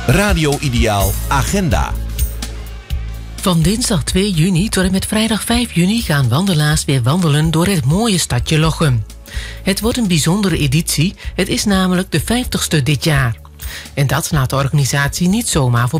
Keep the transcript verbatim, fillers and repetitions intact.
Radio Ideaal Agenda. Van dinsdag twee juni tot en met vrijdag vijf juni gaan wandelaars weer wandelen door het mooie stadje Lochem. Het wordt een bijzondere editie, het is namelijk de vijftigste dit jaar. En dat laat de organisatie niet zomaar voor